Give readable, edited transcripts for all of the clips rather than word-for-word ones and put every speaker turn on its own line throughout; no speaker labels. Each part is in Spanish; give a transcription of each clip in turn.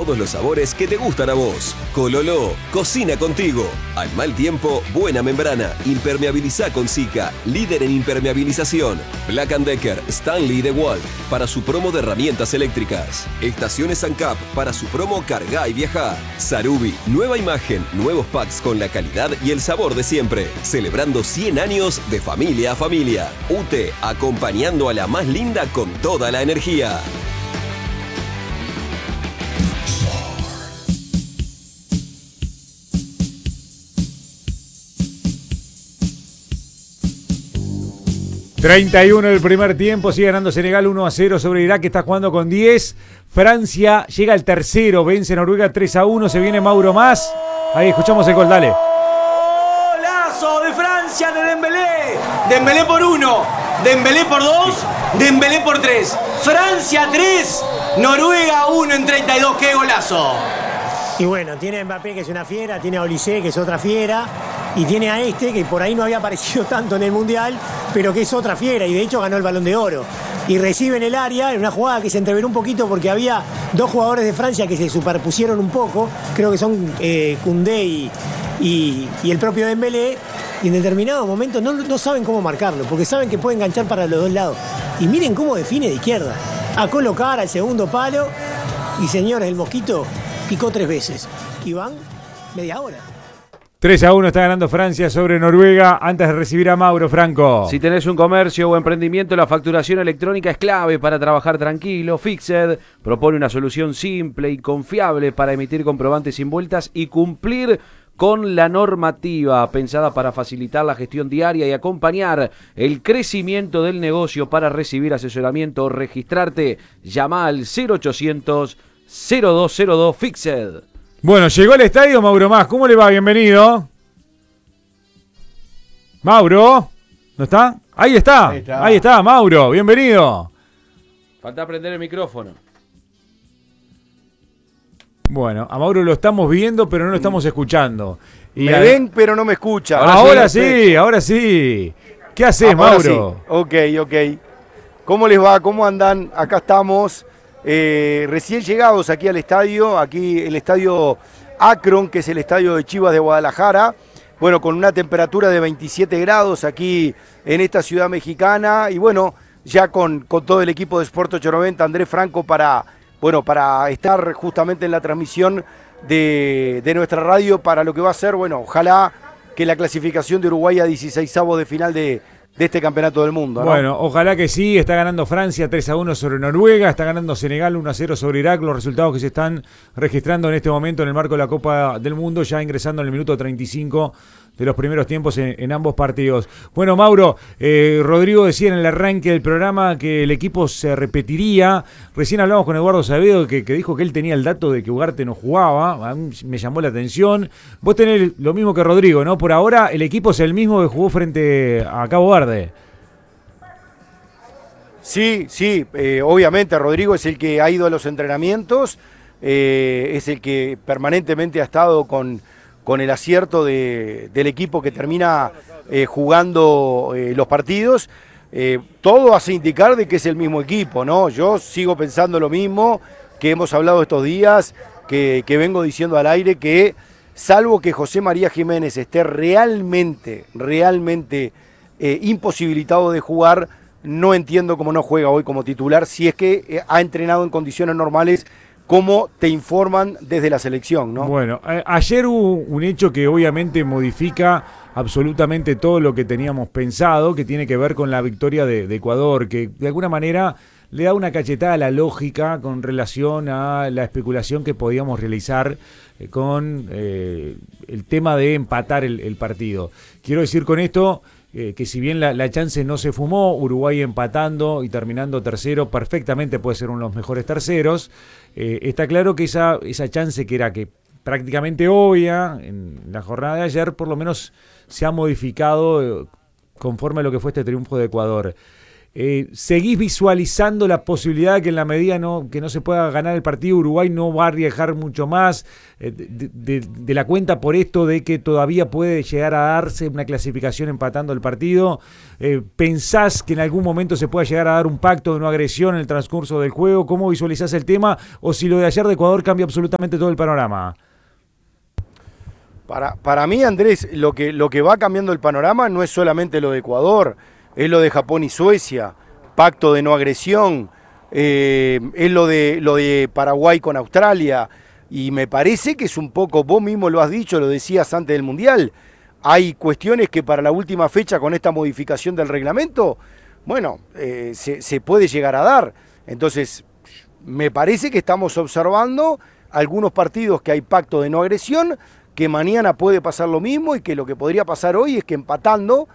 todos los sabores que te gustan a vos. Cololó, cocina contigo. Al mal tiempo, buena membrana. Impermeabilizá con Sika, líder en impermeabilización. Black & Decker Stanley DeWalt para su promo de herramientas eléctricas. Estaciones ANCAP para su promo Cargá y Viajá. Sarubi, nueva imagen, nuevos packs con la calidad y el sabor de siempre. Celebrando 100 años de familia a familia. UTE, acompañando a la más linda con toda la energía.
...31 del primer tiempo, sigue ganando Senegal 1-0 sobre Irak, que está jugando con 10. Francia llega al tercero, vence Noruega 3-1, se viene Mauro más. Ahí escuchamos el gol, dale.
Golazo de Francia de Dembélé. Dembélé por 1, Dembélé por 2, Dembélé por 3. Francia 3, Noruega 1 en 32, qué golazo.
Y bueno, tiene a Mbappé, que es una fiera, tiene a Olise, que es otra fiera, y tiene a este, que por ahí no había aparecido tanto en el Mundial, pero que es otra fiera, y de hecho ganó el Balón de Oro. Y recibe en el área, en una jugada que se entreveró un poquito porque había dos jugadores de Francia que se superpusieron un poco, creo que son Koundé y el propio Dembélé, y en determinado momento no saben cómo marcarlo, porque saben que puede enganchar para los dos lados. Y miren cómo define de izquierda, a colocar al segundo palo, y señores, el Mosquito picó 3 veces, y van media hora.
3-1 está ganando Francia sobre Noruega. Antes de recibir a Mauro, Franco.
Si tenés un comercio o emprendimiento, la facturación electrónica es clave para trabajar tranquilo. Fixed propone una solución simple y confiable para emitir comprobantes sin vueltas y cumplir con la normativa, pensada para facilitar la gestión diaria y acompañar el crecimiento del negocio. Para recibir asesoramiento o registrarte, llama al 0800 0202 Fixed.
Bueno, llegó al estadio Mauro Más. ¿Cómo le va? Bienvenido. Mauro, ¿no está? Ahí está, Mauro. Bienvenido.
Falta prender el micrófono.
Bueno, a Mauro lo estamos viendo, pero no lo estamos escuchando. Y
me ven, pero no me escuchan.
Ahora sí. ¿Qué haces, Mauro?
Sí. Ok. ¿Cómo les va? ¿Cómo andan? Acá estamos. Recién llegados aquí al estadio, aquí el estadio Akron, que es el estadio de Chivas de Guadalajara, bueno, con una temperatura de 27 grados aquí en esta ciudad mexicana, y bueno, ya con todo el equipo de Sport 890, Andrés Franco, para estar justamente en la transmisión de nuestra radio, para lo que va a ser, bueno, ojalá que la clasificación de Uruguay a 16avos de final de este campeonato del mundo, ¿no?
Bueno, ojalá que sí. Está ganando Francia 3-1 sobre Noruega, está ganando Senegal 1-0 sobre Irak, los resultados que se están registrando en este momento en el marco de la Copa del Mundo, ya ingresando en el minuto 35 de los primeros tiempos en ambos partidos. Bueno, Mauro, Rodrigo decía en el arranque del programa que el equipo se repetiría. Recién hablamos con Eduardo Saavedro que dijo que él tenía el dato de que Ugarte no jugaba. A mí me llamó la atención. Vos tenés lo mismo que Rodrigo, ¿no? Por ahora el equipo es el mismo que jugó frente a Cabo Verde.
Sí, obviamente Rodrigo es el que ha ido a los entrenamientos, es el que permanentemente ha estado con el acierto del equipo que termina jugando los partidos. Todo hace indicar de que es el mismo equipo, ¿no? Yo sigo pensando lo mismo que hemos hablado estos días, que vengo diciendo al aire, que salvo que José María Jiménez esté realmente imposibilitado de jugar, no entiendo cómo no juega hoy como titular, si es que ha entrenado en condiciones normales, como te informan desde la selección, ¿no?
Bueno, ayer hubo un hecho que obviamente modifica absolutamente todo lo que teníamos pensado, que tiene que ver con la victoria de Ecuador, que de alguna manera le da una cachetada a la lógica con relación a la especulación que podíamos realizar con el tema de empatar el partido. Quiero decir con esto que si bien la chance no se fumó, Uruguay empatando y terminando tercero, perfectamente puede ser uno de los mejores terceros. Está claro que esa chance que era que prácticamente obvia en la jornada de ayer, por lo menos se ha modificado conforme a lo que fue este triunfo de Ecuador. ¿Seguís visualizando la posibilidad que en la medida que no se pueda ganar el partido, Uruguay no va a arriesgar mucho más de la cuenta por esto de que todavía puede llegar a darse una clasificación empatando el partido? ¿Pensás que en algún momento se pueda llegar a dar un pacto de no agresión en el transcurso del juego? ¿Cómo visualizás el tema? ¿O si lo de ayer de Ecuador cambia absolutamente todo el panorama?
Para mí, Andrés, lo que va cambiando el panorama no es solamente lo de Ecuador, es lo de Japón y Suecia, pacto de no agresión, es lo de Paraguay con Australia, y me parece que es un poco, vos mismo lo has dicho, lo decías antes del Mundial, hay cuestiones que para la última fecha con esta modificación del reglamento, bueno, se puede llegar a dar. Entonces, me parece que estamos observando algunos partidos que hay pacto de no agresión, que mañana puede pasar lo mismo y que lo que podría pasar hoy es que empatando,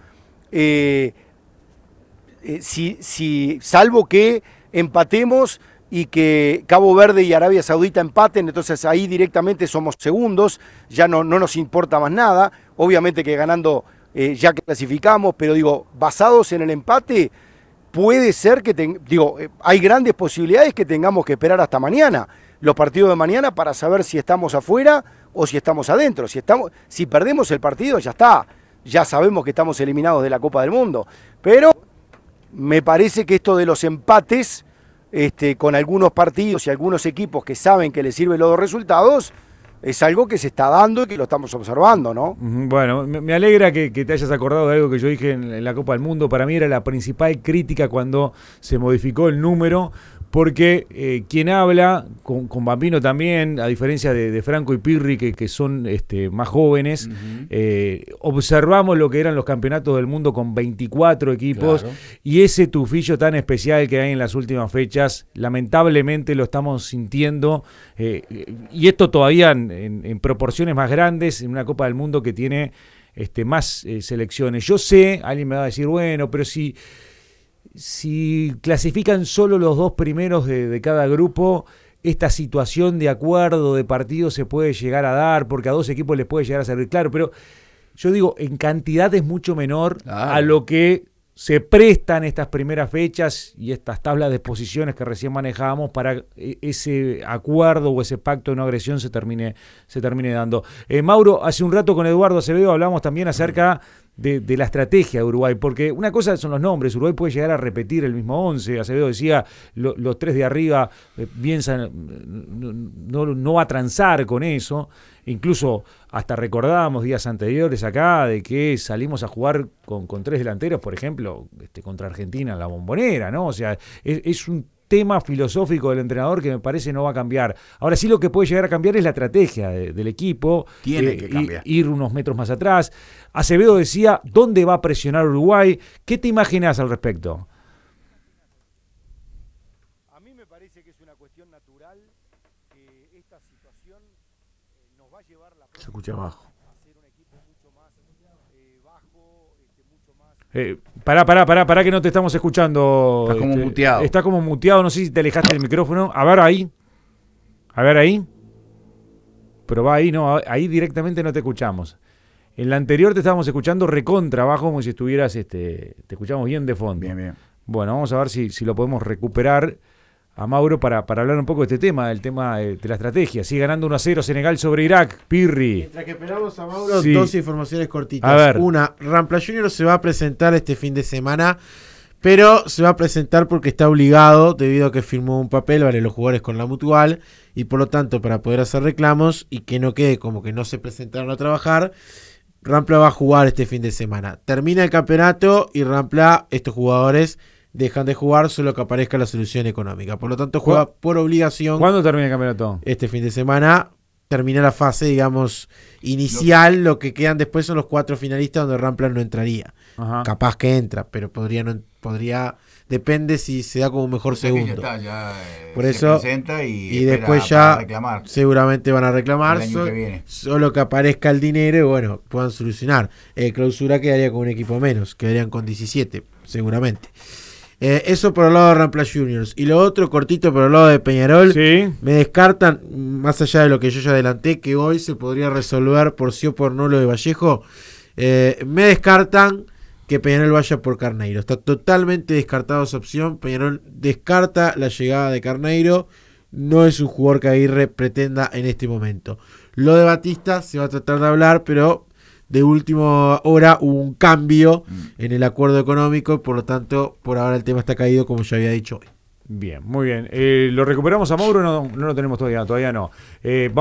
salvo que empatemos y que Cabo Verde y Arabia Saudita empaten, entonces ahí directamente somos segundos, ya no nos importa más nada, obviamente que ganando ya clasificamos, pero digo, basados en el empate, puede ser que, hay grandes posibilidades que tengamos que esperar hasta mañana, los partidos de mañana para saber si estamos afuera o si estamos adentro. Si perdemos el partido, ya está, ya sabemos que estamos eliminados de la Copa del Mundo, pero me parece que esto de los empates con algunos partidos y algunos equipos que saben que les sirven los dos resultados, es algo que se está dando y que lo estamos observando, ¿no?
Bueno, me alegra que te hayas acordado de algo que yo dije en la Copa del Mundo. Para mí era la principal crítica cuando se modificó el número, porque quien habla, con Bambino también, a diferencia de Franco y Pirri, que son más jóvenes, observamos lo que eran los campeonatos del mundo con 24 equipos, claro. Y ese tufillo tan especial que hay en las últimas fechas, lamentablemente lo estamos sintiendo, y esto todavía en proporciones más grandes, en una Copa del Mundo que tiene más selecciones. Yo sé, alguien me va a decir, bueno, pero si clasifican solo los dos primeros de cada grupo, esta situación de acuerdo de partido se puede llegar a dar, porque a dos equipos les puede llegar a servir, claro, pero yo digo, en cantidad es mucho menor a lo que se prestan estas primeras fechas y estas tablas de posiciones que recién manejábamos para ese acuerdo o ese pacto de no agresión se termine dando. Mauro, hace un rato con Eduardo Acevedo hablamos también acerca de la estrategia de Uruguay, porque una cosa son los nombres, Uruguay puede llegar a repetir el mismo 11, Acevedo decía, los tres de arriba piensan, no va a transar con eso, incluso hasta recordábamos días anteriores acá de que salimos a jugar con tres delanteros, por ejemplo, contra Argentina en la Bombonera, ¿no? O sea, es un tema filosófico del entrenador que me parece no va a cambiar. Ahora sí lo que puede llegar a cambiar es la estrategia del equipo. Tiene que cambiar. Ir unos metros más atrás. Acevedo decía, ¿dónde va a presionar Uruguay? ¿Qué te imaginas al respecto?
A mí me parece que es una cuestión natural que esta situación nos va a llevar la
se escucha abajo.
A ser un equipo mucho más bajo, mucho más...
Pará que no te estamos escuchando.
Está como muteado.
Está como muteado, no sé si te alejaste del micrófono. A ver ahí. Pero va ahí, no, ahí directamente no te escuchamos. En la anterior te estábamos escuchando recontra abajo, como si estuvieras, te escuchamos bien de fondo.
Bien.
Bueno, vamos a ver si lo podemos recuperar a Mauro para hablar un poco de este tema, del tema de la estrategia. Sigue ganando 1-0 Senegal sobre Irak, Pirri.
Mientras que esperamos a Mauro,
sí.
Dos informaciones cortitas.
A ver.
Una, Rampla Junior se va a presentar este fin de semana, pero se va a presentar porque está obligado, debido a que firmó un papel, vale, los jugadores con la Mutual, y por lo tanto, para poder hacer reclamos y que no quede como que no se presentaron a trabajar, Rampla va a jugar este fin de semana. Termina el campeonato y Rampla, estos jugadores dejan de jugar solo que aparezca la solución económica. Por lo tanto, juega por obligación.
¿Cuándo termina el campeonato?
Este fin de semana termina la fase, digamos, inicial. Lo que quedan después son los 4 finalistas donde Rampla no entraría. Ajá. Capaz que entra, pero podría depende si se da como mejor segundo. Por eso, y después ya seguramente van a reclamar, solo que aparezca el dinero y bueno, puedan solucionar. Clausura quedaría con un equipo menos, quedarían con 17, seguramente. Eso por el lado de Rampla Juniors. Y lo otro, cortito, por el lado de Peñarol,
sí. Me
descartan, más allá de lo que yo ya adelanté, que hoy se podría resolver por sí o por no lo de Vallejo. Me descartan que Peñarol vaya por Carneiro. Está totalmente descartada esa opción. Peñarol descarta la llegada de Carneiro. No es un jugador que Aguirre pretenda en este momento. Lo de Batista se va a tratar de hablar, pero de última hora hubo un cambio en el acuerdo económico, por lo tanto, por ahora el tema está caído, como ya había dicho hoy.
Bien, muy bien. ¿Lo recuperamos a Mauro? No lo tenemos todavía no.